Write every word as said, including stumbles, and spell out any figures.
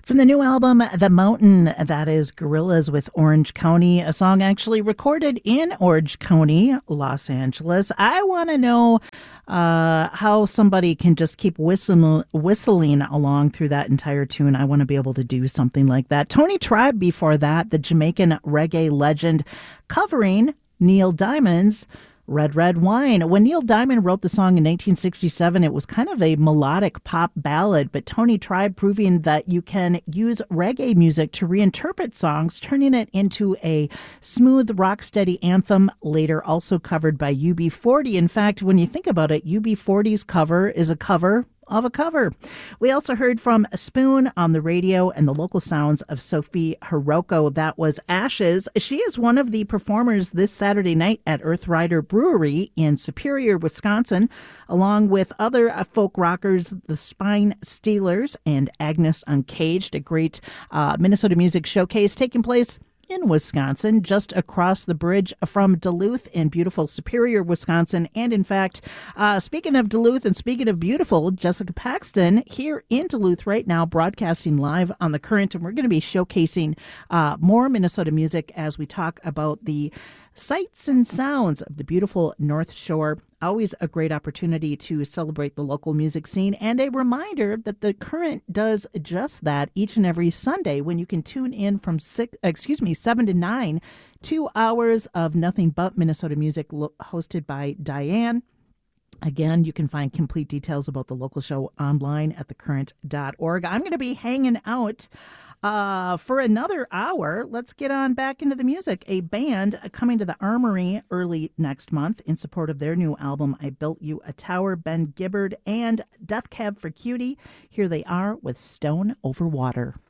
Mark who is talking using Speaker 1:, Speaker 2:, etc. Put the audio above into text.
Speaker 1: From the new album, The Mountain, that is Gorillaz with Orange County, a song actually recorded in Orange County, Los Angeles. I want to know uh, how somebody can just keep whistle- whistling along through that entire tune. I want to be able to do something like that. Tony Tribe before that, the Jamaican reggae legend, covering Neil Diamond's Red Red Wine. When Neil Diamond wrote the song in nineteen sixty-seven, it was kind of a melodic pop ballad, but Tony Tribe proving that you can use reggae music to reinterpret songs, turning it into a smooth, rock-steady anthem, later also covered by U B forty. In fact, when you think about it, U B forty's cover is a cover of a cover. We also heard from Spoon on the radio and the local sounds of Sophie Hiroko. That was Ashes. She is one of the performers this Saturday night at Earth Rider Brewery in Superior, Wisconsin, along with other uh, folk rockers, the Spine Stealers and Agnes Uncaged, a great uh, Minnesota music showcase taking place in Wisconsin, just across the bridge from Duluth in beautiful Superior, Wisconsin. And in fact, uh, speaking of Duluth and speaking of beautiful, Jessica Paxton here in Duluth right now, broadcasting live on The Current. And we're going to be showcasing uh, more Minnesota music as we talk about the sights and sounds of the beautiful North Shore. Always a great opportunity to celebrate the local music scene, and a reminder that The Current does just that each and every Sunday when you can tune in from six, excuse me, seven to nine, two hours of nothing but Minnesota music lo- hosted by Diane. Again, you can find complete details about the local show online at the current dot org. I'm going to be hanging out Uh, for another hour. Let's get on back into the music. A band coming to the Armory early next month in support of their new album, I Built You a Tower. Ben Gibbard and Death Cab for Cutie. Here they are with Stone Over Water.